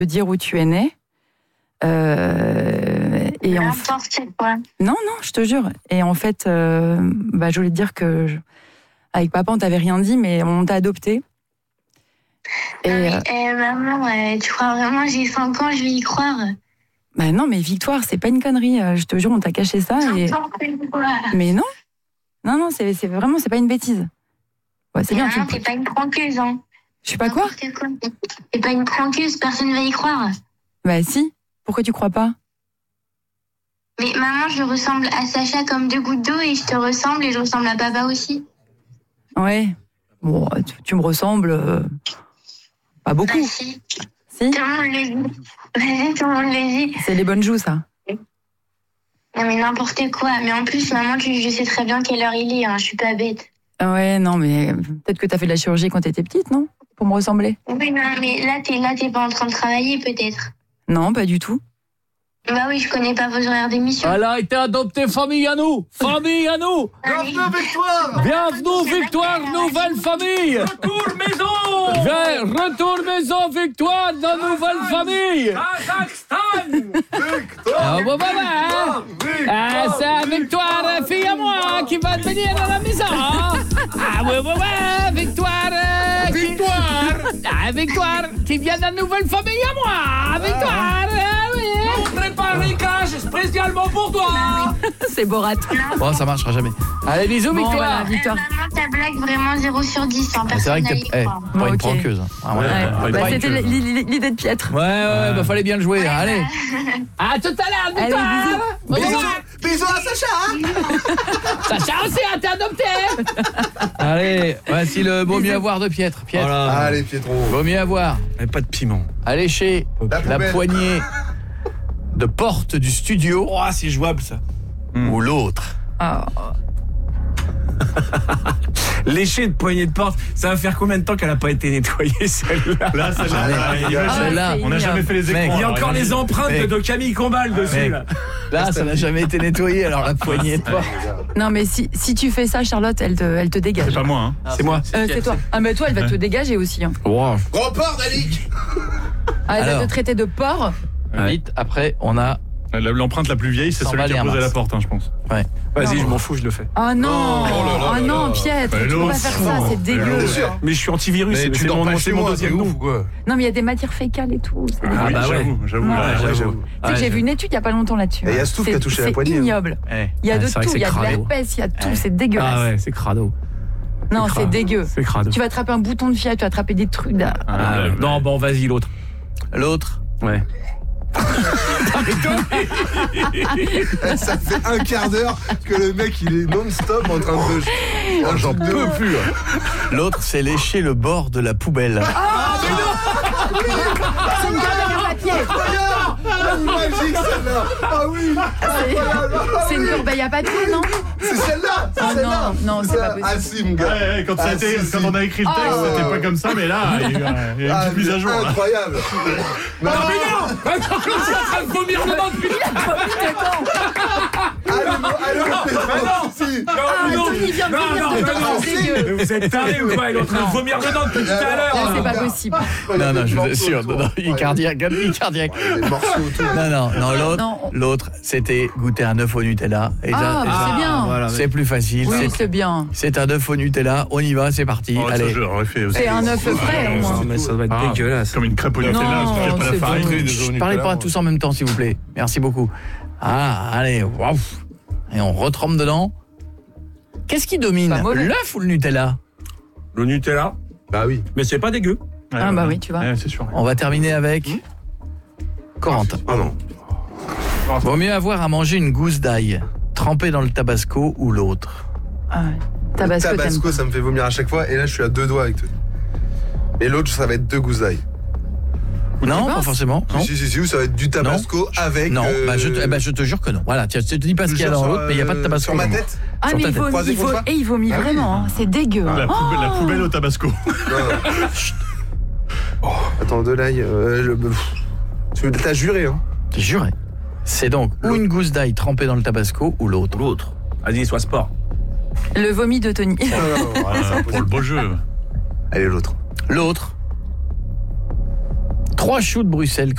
dire où tu es né. Et n'importe quoi. Non, je te jure. Et en fait, je voulais te dire que avec papa, on t'avait rien dit, mais on t'a adopté. Maman, tu crois vraiment j'ai 5 ans, je vais y croire? Bah non, mais Victoire, c'est pas une connerie. Je te jure, on t'a caché ça. Mais non, c'est vraiment, c'est pas une bêtise. Ouais, c'est bien. Non, t'es pas une prankeuse, hein. Je suis pas quoi? T'es pas une prankeuse, personne va y croire. Bah si. Pourquoi tu crois pas? Mais maman, je ressemble à Sacha comme 2 gouttes d'eau et je te ressemble et je ressemble à papa aussi. Ouais. Bon, tu me ressembles pas beaucoup. Bah si. Si. Tout le monde le dit. Vas-y, tout le monde le dit. C'est les bonnes joues, ça. Non mais n'importe quoi. Mais en plus, maman, je sais très bien quelle heure il est, hein. Je suis pas bête. Ouais, non, mais peut-être que t'as fait de la chirurgie quand t'étais petite, non? Pour me ressembler. Oui, non, mais là, t'es pas en train de travailler, peut-être. Non, pas du tout. Bah oui, je connais pas vos horaires d'émission. Elle a été adoptée, famille à nous. Famille à nous. Bienvenue Victoire. Bienvenue Victoire, nouvelle famille. Retour maison. Retour maison Victoire, de nouvelle famille. Kazakhstan. Ah bon voilà. C'est Victoire, fille à moi, qui va venir à la maison. Ah ouais, Victoire. Victoire, qui vient d'une nouvelle famille à moi. Victoire, oui. On prépare les cages spécialement pour toi. C'est Borat. Bon, ça marchera jamais. Allez, bisous, Bon, Victoire. voilà, Victoire. Maman, ta blague vraiment 0 sur 10. Hein. C'est vrai que Personne t'es croire. pas une Ok. prankeuse. Ah, ouais. Bah, c'était l'idée de Pietre. Ouais, fallait bien le jouer. Allez. À tout à l'heure, Victoire. Allez, Bisous à Sacha. Sacha aussi a été adopté. Allez, voici le vaut mieux avoir de Pietre. Voilà. Allez, Pietro. Vaut mieux avoir. Mais pas de piment. Allez chez la poignée de porte du studio. Oh, c'est jouable ça. Ou l'autre. Lécher de poignée de porte, ça va faire combien de temps qu'elle a pas été nettoyée celle-là? Là, Celle-là, on n'a jamais fait les écrans. Il y a encore les empreintes de Camille Combal dessus là. Là, ça n'a jamais été nettoyé, alors la poignée de porte. Non, mais si tu fais ça, Charlotte, elle te dégage. C'est pas moi, hein. C'est moi. C'est toi. Ah, mais toi, elle va te dégager aussi. Hein. Wow. Gros porc, Dalik. Ah, elle va Alors. te traiter de porc. Vite, après, on a... L'empreinte la plus vieille, c'est S'en celui va qui a les posé la ramasses. porte, hein, je pense. Ouais. Vas-y, Non. je m'en fous, je le fais. Oh non, non, Pietre, Mais tu peux pas l'autre, faire ça, c'est dégueu. Mais je suis antivirus, Mais tu c'est dors mon- pas c'est chez mon moi, deuxième t'es nom. ouf ou quoi? Non, mais il y a des matières fécales et tout. C'est Ah, Oui, bah ouais. j'avoue. J'avoue. Tu sais que j'ai vu une étude il y a pas longtemps là-dessus. Et il y a Stouff qui a touché la poignée. C'est ignoble. Il y a de tout, il y a de l'herpès, il y a tout, c'est dégueulasse. Ah ouais, c'est crado. Non, c'est dégueu. C'est crado. Tu vas attraper un bouton de Fiat, tu vas attraper des trucs. Non, bon, vas-y, l'autre. L'autre? Ouais. Ça fait un quart d'heure que le mec il est non-stop en train de... Oh, j'en peux plus. L'autre, c'est lécher le bord de la poubelle. C'est une corbeille en papier. Magique celle-là. Ah oui. C'est une corbeille à papier, non? C'est celle-là. C'est Oh celle-là. non, c'est pas possible. Ah si mon gars. Ouais, quand on a écrit le texte, c'était pas comme ça, mais là, il y a une petite mise à jour. là. Incroyable. Non, Je suis en train de vomir dedans depuis. allô, Pedro. Si. Tony vient de venir, c'est dégueu. Mais vous êtes tarés ou quoi? Il est en train de vomir dedans depuis tout à Là, l'heure. c'est pas possible. Non, je vous assure, il est cardiaque, cardiaque. Des morceaux autour. Non, l'autre, c'était goûter un œuf au Nutella. Et Ah, mais c'est bien. voilà, c'est plus facile. Oui, c'est bien. C'est un œuf au Nutella, on y va, c'est parti. Oh, ça, Allez. je l'aurais fait aussi. C'est un œuf frais, au moins. Mais ça doit être dégueulasse. Comme une crêpe au Nutella, Non, parce qu'il n'y a pas la c'est farine. bon. Parlez pas tous en même temps, s'il vous plaît. Merci beaucoup. Ah, allez, waouh. Et on retrempe dedans. Qu'est-ce qui domine, Pas mauvais. l'œuf ou le Nutella? Le Nutella. Bah oui. Mais c'est pas dégueu. Ah bah oui, tu vois. Ouais, c'est sûr. On va terminer avec Corentin. Oh non. Vaut mieux avoir à manger une gousse d'ail trempée dans le tabasco ou l'autre. Ah, Tabasco, t'aimes Tabasco, pas. ça me fait vomir à chaque fois. Et là, je suis à 2 doigts avec toi. Et l'autre, ça va être 2 gousses d'ail. Non, pas penses forcément. Non. Si, ou ça va être du Tabasco avec... Non, je te jure que non. Voilà, je te dis pas ce qu'il y a dans l'autre, mais il n'y a pas de tabasco. Sur ma tête. Ah, Sur mais ta il tête. vomit, Croisé contre toi. et il vomit vraiment, hein. C'est dégueu. La poubelle au tabasco. Attends, de l'ail... T'as juré, hein. J'ai juré. C'est donc ou une gousse d'ail trempée dans le tabasco ou l'autre. L'autre. Vas-y, sois sport. Le vomi de Tony. Pour le beau jeu. Allez, l'autre. L'autre. 3 choux de Bruxelles